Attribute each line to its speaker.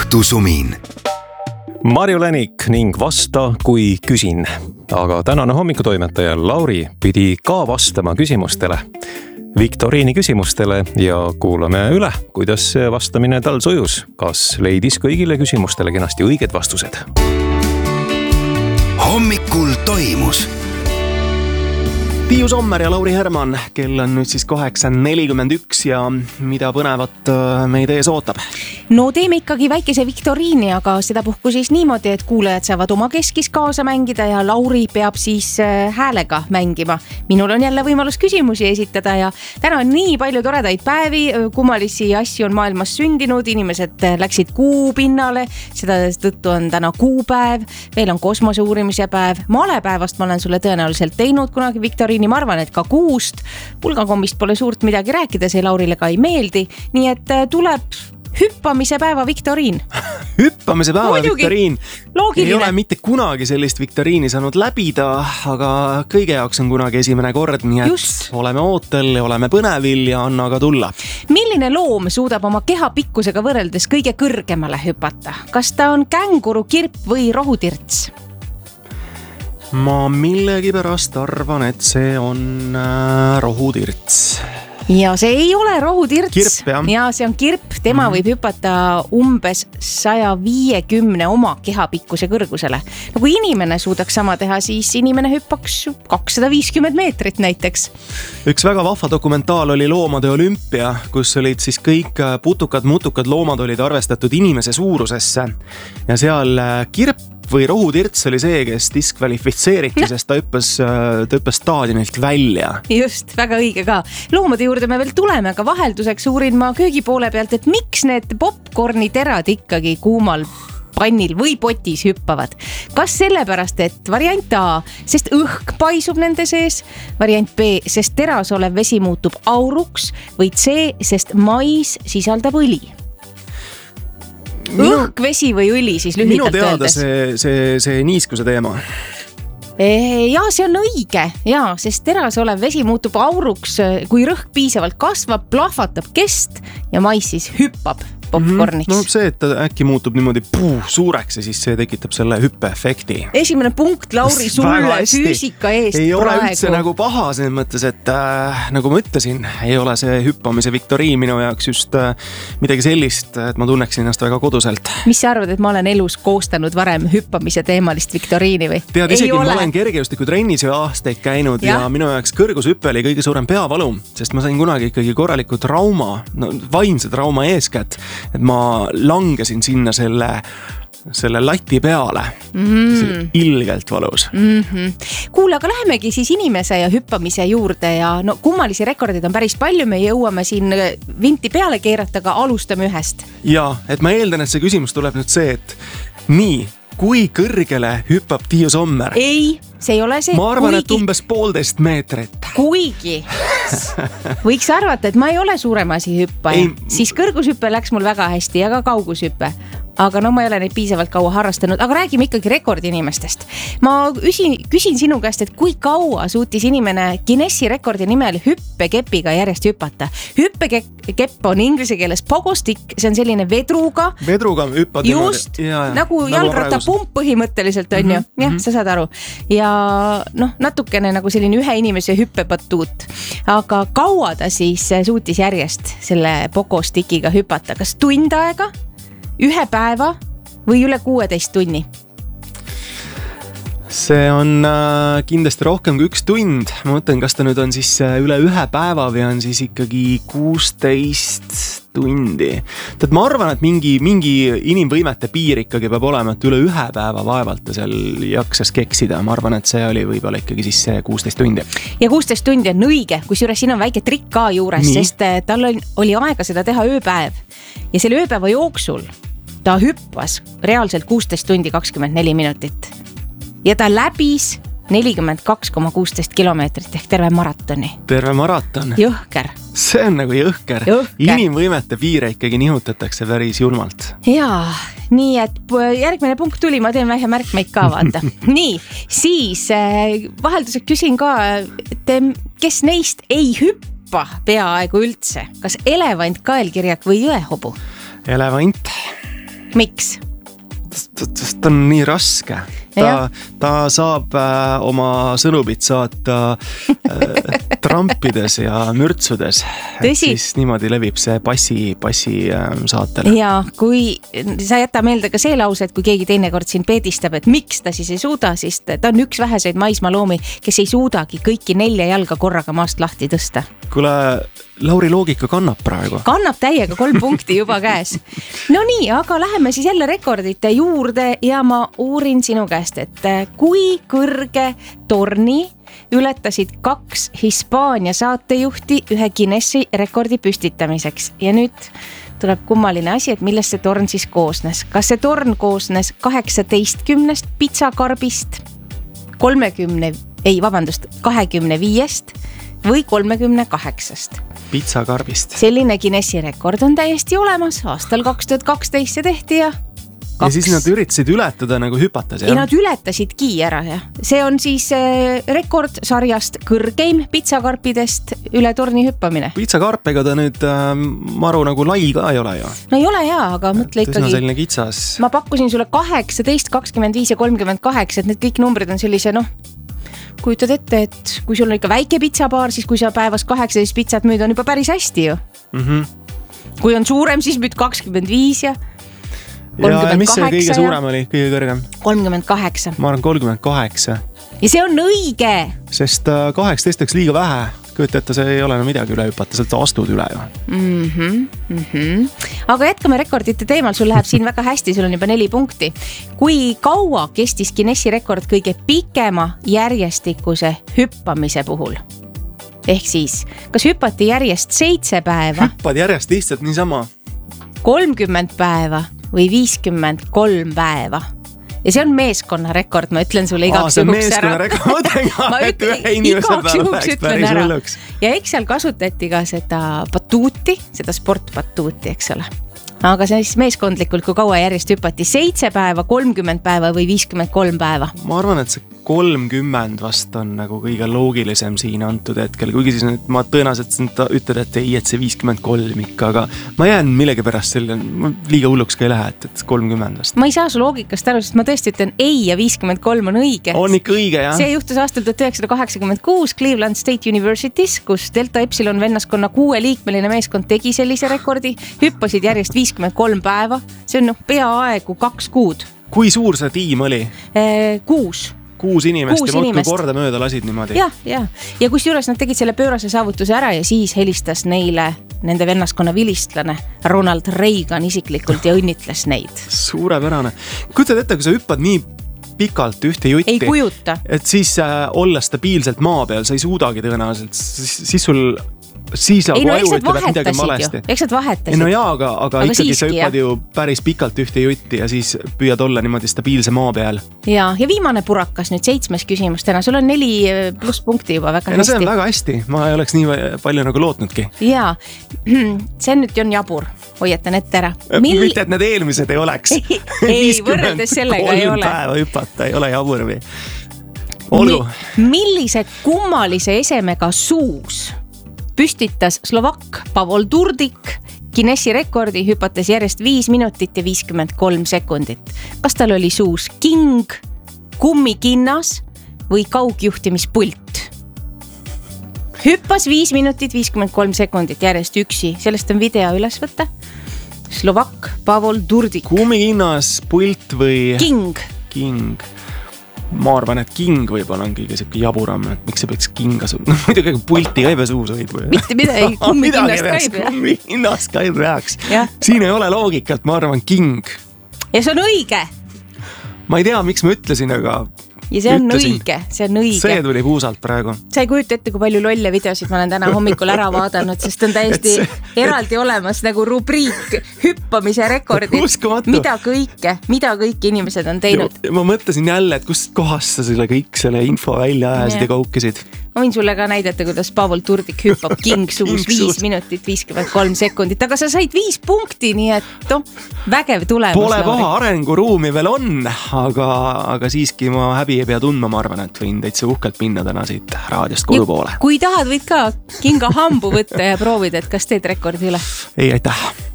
Speaker 1: õhtusumin.
Speaker 2: Marju Länik ning vasta, kui küsin. Aga tänane hommikutoimetaja Lauri pidi ka vastama küsimustele. Viktoriini küsimustele ja kuulame üle, kuidas vastamine tal sujus. Kas leidis kõigile küsimustele kenasti õiged vastused?
Speaker 1: Hommikul toimus.
Speaker 3: Tiiu Sommer ja Lauri Herman, kell on nüüd siis 8:41 ja mida põnevat meid ees ootab?
Speaker 4: No teeme ikkagi väikese viktoriini, aga sedapuhku siis niimoodi, et kuulajad saavad oma keskis kaasa mängida ja Lauri peab siis häälega mängima. Minul on jälle võimalus küsimusi esitada ja täna on nii palju toredaid päevi, kummalisi asju on maailmas sündinud, inimesed läksid kuu pinnale, seda tõttu on täna kuupäev, veel on kosmose uurimise päev, malepäevast ma olen sulle tõenäoliselt teinud kunagi viktoriini, ma arvan, et ka kuust, pulgakommist pole suurt midagi rääkida, see Laurile ka ei meeldi, nii et tuleb hüppamise päeva viktoriin.
Speaker 3: Hüppamise päeva
Speaker 4: Muidugi.
Speaker 3: viktoriin.
Speaker 4: Loogiline.
Speaker 3: Ei ole mitte kunagi sellist viktoriini saanud läbida, aga kõige jaoks on kunagi esimene kord, nii et
Speaker 4: Just.
Speaker 3: oleme ootel ja oleme põnevil ja anna aga tulla.
Speaker 4: Milline loom suudab oma keha pikkusega võrreldes kõige kõrgemale hüpata? Kas ta on känguru, kirp või rohutirts?
Speaker 3: Ma millegipärast arvan, et see on rohutirts.
Speaker 4: Ja see ei ole rohutirts.
Speaker 3: Kirp, jah.
Speaker 4: Ja see on kirp, tema võib hüpata umbes 150 oma kehapikkuse kõrgusele. No kui inimene suudaks sama teha, siis inimene hüppaks 250 meetrit näiteks.
Speaker 3: Üks väga vahva dokumentaal oli Loomade olümpia, kus olid siis kõik putukad-mutukad loomad olid arvestatud inimese suurusesse ja seal kirp või rohutirts oli see, kes diskvalifitseeriti, sest ta hüppas staadionilt välja.
Speaker 4: Just, väga õige ka. Loomade juurde me veel tuleme, aga vahelduseks uurin ma köögi poole pealt, et miks need popcorni terad ikkagi kuumal pannil või potis hüppavad. Kas sellepärast, et variant A, sest õhk paisub nende sees, variant B, sest teras olev vesi muutub auruks või C, sest mais sisaldab õli? Õhk, vesi või õli siis lühidalt öeldes?
Speaker 3: Minu teada see niiskuse teema.
Speaker 4: Ja see on õige, ja, sest teras olev vesi muutub auruks, kui rõhk piisavalt kasvab, plahvatab kest ja mais siis hüppab popcorniks.
Speaker 3: No see, et ta äkki muutub niimoodi suureks ja siis see tekitab selle hüppeefekti.
Speaker 4: Esimene punkt, Lauri, sulle füüsika eest
Speaker 3: ei
Speaker 4: praegu.
Speaker 3: Ole üldse nagu paha, selles mõttes, et nagu ma ütlesin, ei ole see hüppamise viktoriin minu jaoks just midagi sellist, et ma tunneksin ennast väga koduselt.
Speaker 4: Mis sa arvad, et ma olen elus koostanud varem hüppamise teemalist viktoriini või?
Speaker 3: Tead, isegi ma olen kergejõustiku trennis ju aastaid käinud ja minu jaoks kõrgushüppe oli kõige suurem peavalu, sest ma sain kunagi ikkagi korraliku trauma, vaimse trauma eeskätt, et ma langesin sinna selle lati peale. Ilgelt valus.
Speaker 4: Kuule, aga lähemegi siis inimese ja hüppamise juurde ja no kummalisi rekordid on päris palju, me jõuame siin vinti peale keerata, aga alustame ühest.
Speaker 3: Ja, et ma eeldan, et see küsimus tuleb nüüd see, et nii, kui kõrgele hüppab Tiiu Sommer?
Speaker 4: Ei, see ei ole see.
Speaker 3: Ma arvan, et umbes 1,5 meetrit.
Speaker 4: Kuigi võiks arvata, et ma ei ole suurem asi hüppaja, siis kõrgushüppe läks mul väga hästi ja ka kaugushüppe. Aga no ma ei ole neid piisavalt kaua harrastanud, aga räägime ikkagi rekordinimestest. Ma küsin sinu käest, et kui kaua suutis inimene Guinessi rekordi nimel hüppekepiga järjest hüpata. Hüppekepp on inglise keeles pogostick, see on selline vedruga.
Speaker 3: Vedruga hüppad
Speaker 4: just, nagu jalgrattapump põhimõtteliselt on ju. Jah, sa saad aru. Ja noh, natukene nagu selline ühe inimese hüppepatuut. Aga kaua ta siis suutis järjest selle pogostickiga hüpata? Kas tund aega? 1 päeva või üle 16 tunni?
Speaker 3: See on kindlasti rohkem kui 1 tund. Ma mõtlen, kas ta nüüd on siis üle 1 päeva või on siis ikkagi 16 tundi. Tead, ma arvan, et mingi inimvõimete piir ikkagi peab olema, et üle 1 päeva vaevalt ta seal jaksas keksida. Ma arvan, et see oli võib-olla ikkagi siis 16 tundi.
Speaker 4: Ja 16 tundi on õige, kusjuures siin on väike trikk ka juures, sest tal oli aega seda teha ööpäev. Ja selle ööpäeva jooksul ta hüppas reaalselt 16 tundi 24 minutit. Ja ta läbis 42,16 kilomeetrit ehk terve maratoni.
Speaker 3: Terve maraton?
Speaker 4: Jõhker.
Speaker 3: See on nagu jõhker. Inimvõimete piire ikkagi nihutatakse päris julmalt.
Speaker 4: Jaa, nii et järgmine punkt tuli, ma teen vähe märkmeid ka vaata. Nii, siis vahelduseks küsin ka, kes neist ei hüppa peaaegu üldse? Kas elevant, kaelkirjak või jõehobu?
Speaker 3: Elevant.
Speaker 4: miks?
Speaker 3: Ta on nii raske. Ta saab oma sõnumit saata trampides ja mürtsudes. Siis niimoodi levib see passi saatele.
Speaker 4: Ja kui sa jäta meelde ka see lause, et kui keegi teinekord siin peedistab, et miks ta siis ei suuda, siis ta on üks väheseid maismaaloomi, kes ei suudagi kõiki 4 jalga korraga maast lahti tõsta.
Speaker 3: Kuule, Lauri loogika kannab praegu.
Speaker 4: Kannab täiega 3 punkti juba käes. No nii, aga läheme siis jälle rekordite juurde ja ma uurin sinu käest, et kui kõrge torni ületasid 2 Hispaania saatejuhti ühe Guinessi rekordi püstitamiseks. Ja nüüd tuleb kummaline asi, et millest see torn siis koosnes. Kas see torn koosnes 18 pitsakarbist, 25 või 38?
Speaker 3: Pitsakarbist.
Speaker 4: Selline Guinessi rekord on täiesti olemas. Aastal 2012 see tehti ja 2.
Speaker 3: Ja siis nad üritasid ületada nagu hüpates, jah?
Speaker 4: Ja nad ületasidki ära, jah. See on siis rekordsarjast kõrgeim pitsakarpidest üle torni hüppamine.
Speaker 3: Pitsakarpega ta nüüd maru nagu lai ka ei ole ju.
Speaker 4: No ei ole hea, aga mõtle ikkagi.
Speaker 3: Tõsna selline kitsas.
Speaker 4: Ma pakkusin sulle 18, 25 ja 38, et need kõik numbrid on sellise, kujutad ette, et kui sul on ikka väike pitsapaar, siis kui sa päevas 18 pitsat müüd, on juba päris hästi ju. Kui on suurem, siis müüd 25 ja 38.
Speaker 3: Ja mis see kõige suurem oli, kõige kõrgem?
Speaker 4: 38.
Speaker 3: Ma arvan 38.
Speaker 4: Ja see on õige!
Speaker 3: Sest 18 oleks liiga vähe. Kujuta ette, see ei ole midagi üle hüpata, sealt astud üle ju.
Speaker 4: Aga jätkame rekordite teemal, sul läheb siin väga hästi, sul on juba 4 punkti. Kui kaua kestis Guinessi rekord kõige pikema järjestikuse hüppamise puhul? Ehk siis, kas hüppati järjest 7 päeva?
Speaker 3: Hüppad järjest lihtsalt niisama?
Speaker 4: 30 päeva või 53 päeva? Ja see on meeskonna rekord, ma ütlen sulle igaks juhuks ära. Ma igaks juhuks ütlen ära. Ja eks seal kasutati ka seda batuuti, seda sportbatuuti, eks ole. Aga see siis meeskondlikult, kui kaua järjest hüpati 7 päeva, 30 päeva või 53 päeva?
Speaker 3: Ma arvan, et see 30 vast on nagu kõige loogilisem siin antud hetkel, kuigi siis nüüd ma tõenäoliselt ütled, et ei, et see 53 ikka, aga ma jään millegi pärast selle, liiga hulluks ka ei lähe, et 30 vast.
Speaker 4: Ma ei saa su loogikast aru, sest ma tõesti ütlen ei ja 53 on õige.
Speaker 3: On ikka õige, jah?
Speaker 4: See juhtus aastal 1986 Cleveland State University's, kus Delta Epsilon vennaskonna 6-liikmeline meeskond tegi sellise rekordi, hüppasid järjest 53 päeva, see on peaaegu 2 kuud.
Speaker 3: Kui suur see tiim oli? 6 inimest ja muudkui korda mööda lasid niimoodi.
Speaker 4: Ja kus juures nad tegid selle pöörase saavutuse ära ja siis helistas neile nende vennaskonna vilistlane Ronald Reagan isiklikult ja õnnitles neid.
Speaker 3: Suurepärane. Kujutad ette, kui sa hüppad nii pikalt ühte jutti.
Speaker 4: Ei kujuta.
Speaker 3: Et siis olla stabiilselt maa peal, sa ei suudagi tõenäoliselt. Siis sul... Siis nagu aju ütleb, et midagi malesti.
Speaker 4: Eks nad vahetasid.
Speaker 3: No jaa, aga ikkagi sa hüppad ju päris pikalt ühte jutti ja siis püüad olla niimoodi stabiilse maa peal.
Speaker 4: Ja viimane purakas nüüd 7. küsimus täna. Sul on 4 pluss punkti juba väga hästi.
Speaker 3: No see on väga hästi. Ma ei oleks nii palju nagu lootnudki.
Speaker 4: Jaa, see nüüd on jabur. Hoiatan ette ära.
Speaker 3: Mitte, et need eelmised ei oleks.
Speaker 4: Ei, võrreldes sellega ei ole.
Speaker 3: 3 päeva hüpata ei ole jabur või. Olgu.
Speaker 4: Millise kummalise esemega suus püstitas Slovakk Pavol Turdik Guinessi rekordi hüpates järjest 5 minutit ja 53 sekundit. Kas tal oli suus king, kummikinnas või kaugjuhtimispult? Hüppas 5 minutit 53 sekundit järjest üksi. Sellest on video üles võtta. Slovakk Pavol Turdik.
Speaker 3: Kummikinnas, pult või...
Speaker 4: King.
Speaker 3: Ma arvan, et king võib-olla on kõige siuke jaburam, et miks see peaks kinga muidugi pulti ka ei pea suus hoid või?
Speaker 4: Mitte midagi, kummikinnast käib.
Speaker 3: Kummikinnast käib reaks. Siin ei ole loogikat, ma arvan king.
Speaker 4: Ja see on õige.
Speaker 3: Ma ei tea, miks ma ütlesin, aga...
Speaker 4: Ja see on õige.
Speaker 3: See tuli puusalt praegu.
Speaker 4: Sa ei kujuta ette, kui palju lolle videosid ma olen täna hommikul ära vaadanud, sest on täiesti eraldi olemas nagu rubriik hüppamise rekordid. Mida kõike inimesed on teinud.
Speaker 3: Ma mõtlesin jälle, et kust kohast sa selle kõik selle info välja ajasid ja kaukisid.
Speaker 4: Ma võin sulle ka näidata, kuidas Pavol Turdik hüppab kingsuus 5 minutit 53 sekundit, aga sa said 5 punkti, nii et vägev tulemus.
Speaker 3: Pole paha, arenguruumi veel on, aga siiski ma häbi ei pea tundma, ma arvan, et võin täitsa uhkelt minna täna siit raadiost kodu poole.
Speaker 4: Kui tahad, võid ka kinga hambu võtta ja proovida, et kas teed rekordi üle.
Speaker 3: Ei, aitäh.